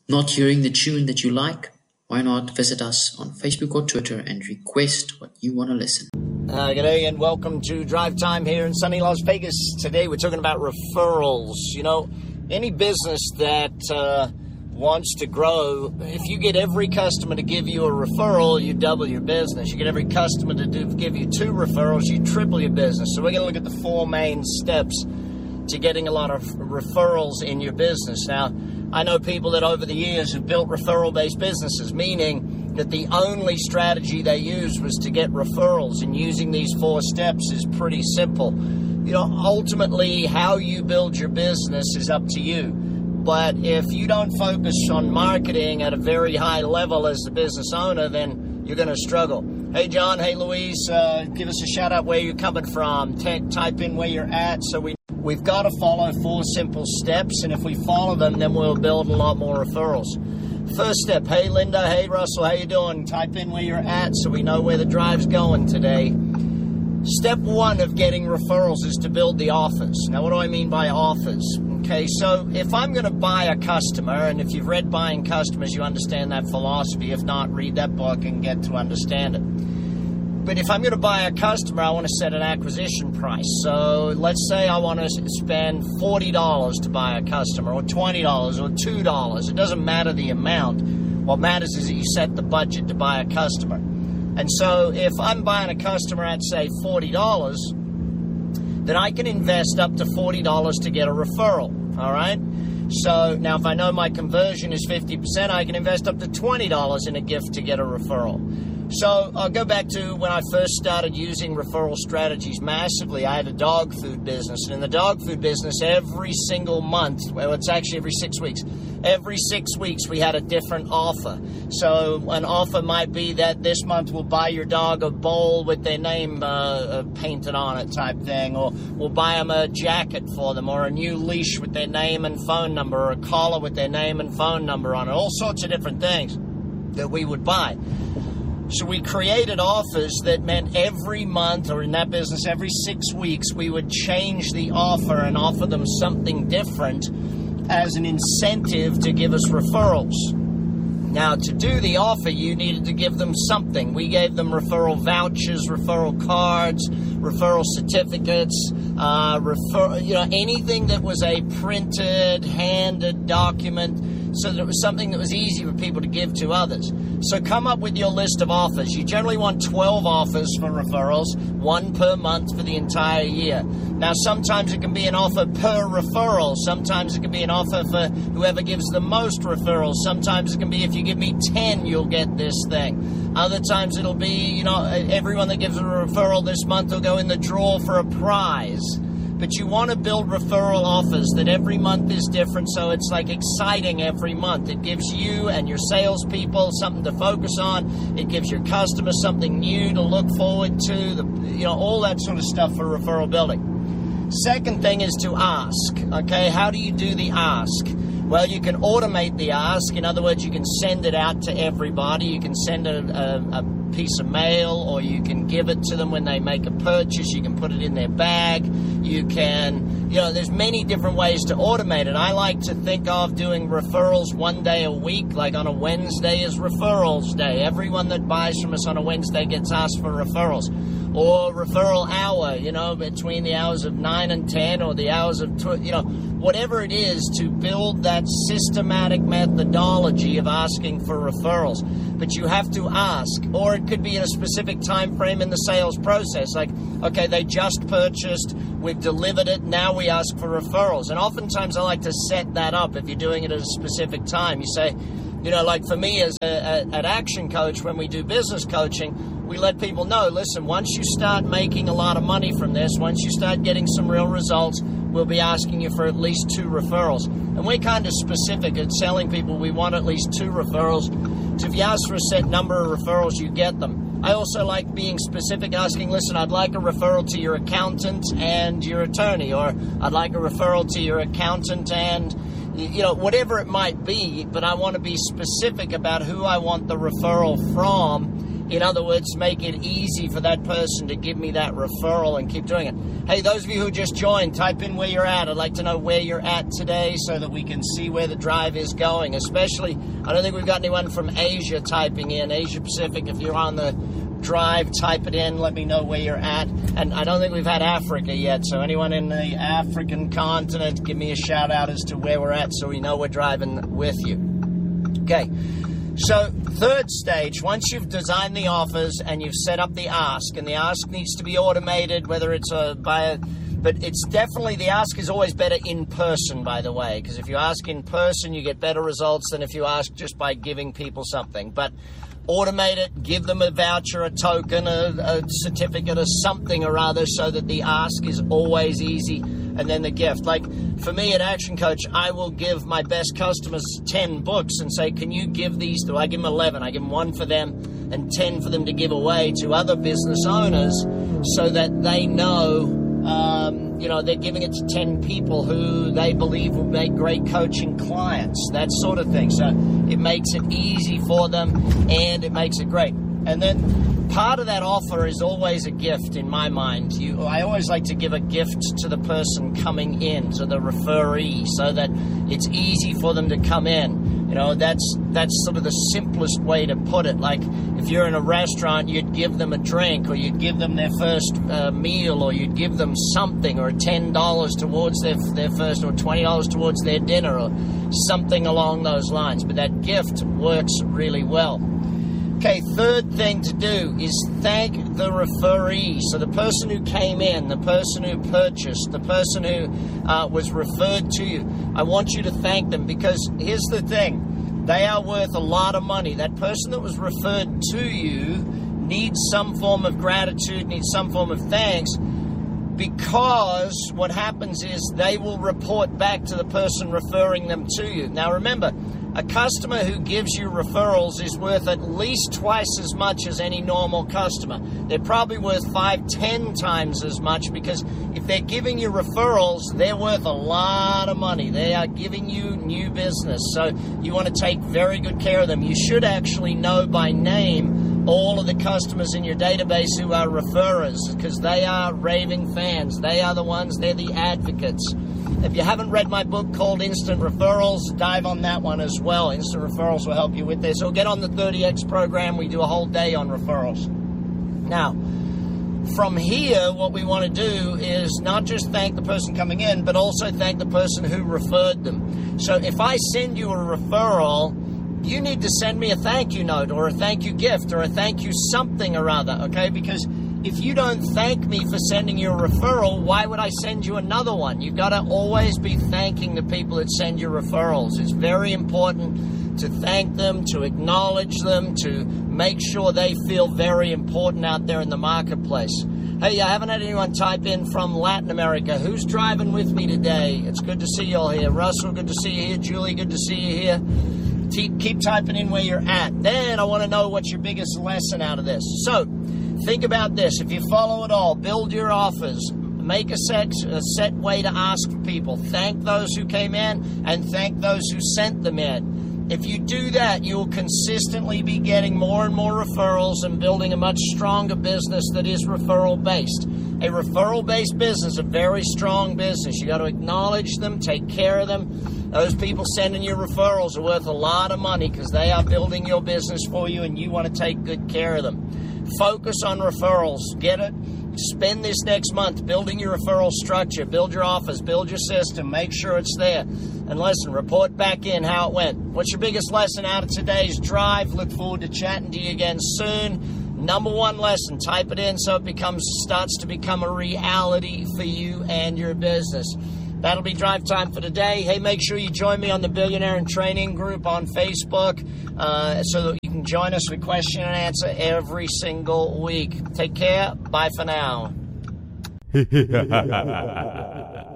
Not hearing the tune that you like? Why not visit us on Facebook or Twitter and request what you want to listen? G'day and welcome to Drive Time here in sunny Las Vegas. Today we're talking about referrals. You know, any business that wants to grow, if you get every customer to give you a referral, you double your business. You get every customer to give you 2 referrals, you triple your business. So we're going to look at the 4 main steps to getting a lot of referrals in your business. Now, I know people that over the years have built referral-based businesses, meaning that the only strategy they used was to get referrals, and using these 4 steps is pretty simple. You know, ultimately, how you build your business is up to you. But if you don't focus on marketing at a very high level as a business owner, then you're going to struggle. Hey, John. Hey, Louise. Give us a shout-out where you're coming from. Type in where you're at. So we've got to follow 4 simple steps, and if we follow them, then we'll build a lot more referrals. First step. Hey, Linda. Hey, Russell. How you doing? Type in where you're at so we know where the drive's going today. Step 1 of getting referrals is to build the offers. Now, what do I mean by offers? Okay, so if I'm going to buy a customer, and if you've read Buying Customers, you understand that philosophy. If not, read that book and get to understand it. But if I'm going to buy a customer, I want to set an acquisition price. So let's say I want to spend $40 to buy a customer, or $20, or $2. It doesn't matter the amount. What matters is that you set the budget to buy a customer. And so if I'm buying a customer at, say, $40, then I can invest up to $40 to get a referral, all right? So now if I know my conversion is 50%, I can invest up to $20 in a gift to get a referral. So I'll go back to when I first started using referral strategies massively. I had a dog food business, and in the dog food business, every single month, well, it's actually every 6 weeks, every 6 weeks we had a different offer. So an offer might be that this month we'll buy your dog a bowl with their name painted on it type thing, or we'll buy them a jacket for them, or a new leash with their name and phone number, or a collar with their name and phone number on it, all sorts of different things that we would buy. So we created offers that meant every month, or in that business every 6 weeks, we would change the offer and offer them something different as an incentive to give us referrals. Now, to do the offer, you needed to give them something. We gave them referral vouchers, referral cards, referral certificates, anything that was a printed, handed document, so that it was something that was easy for people to give to others. So come up with your list of offers. You generally want 12 offers for referrals, 1 per month for the entire year. Now, sometimes it can be an offer per referral. Sometimes it can be an offer for whoever gives the most referrals. Sometimes it can be, if you give me 10, you'll get this thing. Other times it'll be, everyone that gives a referral this month will go in the draw for a prize. But you want to build referral offers that every month is different, so it's like exciting every month. It gives you and your salespeople something to focus on. It gives your customers something new to look forward to, all that sort of stuff for referral building. Second thing is to ask, okay? How do you do the ask? Well, you can automate the ask. In other words, you can send it out to everybody. You can send a piece of mail, or you can give it to them when they make a purchase. You can put it in their bag. You can, there's many different ways to automate it. I like to think of doing referrals 1 day a week, like on a Wednesday is referrals day. Everyone that buys from us on a Wednesday gets asked for referrals. Or referral hour, between the hours of 9 and 10, or the hours of, whatever it is, to build that systematic methodology of asking for referrals. But you have to ask, or it could be in a specific time frame in the sales process. Like, okay, they just purchased, we've delivered it, now we ask for referrals. And oftentimes I like to set that up if you're doing it at a specific time. You say, like for me as an action coach, when we do business coaching, we let people know, listen, once you start making a lot of money from this, once you start getting some real results, we'll be asking you for at least 2 referrals. And we're kind of specific at telling people we want at least 2 referrals. So if you ask for a set number of referrals, you get them. I also like being specific, asking, listen, I'd like a referral to your accountant and your attorney, or I'd like a referral to your accountant and, whatever it might be, but I want to be specific about who I want the referral from. In other words, make it easy for that person to give me that referral and keep doing it. Hey, those of you who just joined, type in where you're at. I'd like to know where you're at today so that we can see where the drive is going. Especially, I don't think we've got anyone from Asia typing in. Asia Pacific, if you're on the drive, type it in. Let me know where you're at. And I don't think we've had Africa yet. So anyone in the African continent, give me a shout out as to where we're at so we know we're driving with you. Okay. So, third stage, once you've designed the offers and you've set up the ask, and the ask needs to be automated, whether it's but it's definitely, the ask is always better in person, by the way, because if you ask in person, you get better results than if you ask just by giving people something. But automate it, give them a voucher, a token, a certificate, or something or other, so that the ask is always easy. And then the gift. Like for me at Action Coach, I will give my best customers 10 books and say, can you give these to, I give them 11, I give them 1 for them and 10 for them to give away to other business owners, so that they know, they're giving it to 10 people who they believe will make great coaching clients, that sort of thing. So it makes it easy for them and it makes it great. And then part of that offer is always a gift in my mind. I always like to give a gift to the person coming in, to the referee, so that it's easy for them to come in. That's sort of the simplest way to put it. Like if you're in a restaurant, you'd give them a drink, or you'd give them their first meal, or you'd give them something, or $10 towards their first, or $20 towards their dinner, or something along those lines. But that gift works really well. Okay, third thing to do is thank the referee. So the person who came in, the person who purchased, the person who was referred to you, I want you to thank them, because here's the thing. They are worth a lot of money. That person that was referred to you needs some form of gratitude, needs some form of thanks, because what happens is they will report back to the person referring them to you. Now remember, a customer who gives you referrals is worth at least twice as much as any normal customer. They're probably worth 5-10 times as much, because if they're giving you referrals, they're worth a lot of money. They are giving you new business. So you want to take very good care of them. You should actually know by name all of the customers in your database who are referrers, because they are raving fans. They are the ones, they're the advocates. If you haven't read my book called Instant Referrals, dive on that one as well. Instant Referrals will help you with this. So get on the 30X program. We do a whole day on referrals. Now, from here, what we want to do is not just thank the person coming in, but also thank the person who referred them. So if I send you a referral, you need to send me a thank you note, or a thank you gift, or a thank you something or other, okay? Because if you don't thank me for sending you a referral, why would I send you another one? You've got to always be thanking the people that send you referrals. It's very important to thank them, to acknowledge them, to make sure they feel very important out there in the marketplace. Hey, I haven't had anyone type in from Latin America. Who's driving with me today? It's good to see you all here. Russell, good to see you here. Julie, good to see you here. Keep typing in where you're at. Then I want to know what's your biggest lesson out of this. So, think about this. If you follow it all, build your offers, make a set way to ask for people. Thank those who came in and thank those who sent them in. If you do that, you'll consistently be getting more and more referrals and building a much stronger business that is referral-based. A referral-based business, a very strong business. You got to acknowledge them, take care of them. Those people sending you referrals are worth a lot of money, because they are building your business for you, and you want to take good care of them. Focus on referrals. Get it? Spend this next month building your referral structure, build your offers, build your system, make sure it's there. And listen, report back in how it went. What's your biggest lesson out of today's drive? Look forward to chatting to you again soon. Number one lesson, type it in so it starts to become a reality for you and your business. That'll be drive time for today. Hey, make sure you join me on the Billionaire in Training group on Facebook so that you can join us for question and answer every single week. Take care. Bye for now.